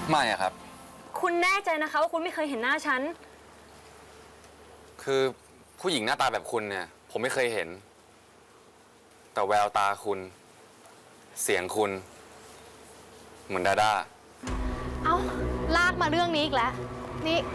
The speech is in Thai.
ไม่อะครับคุณแน่ใจนะคะว่าคุณไม่เคยเห็นหน้าฉันคือผู้หญิงหน้าตาแบบคุณเนี่ยผมไม่เคยเห็นแต่แววตาคุณเสียงคุณเหมือนดาด้าเอ้าลากมาเรื่องนี้อีกแล้วนี่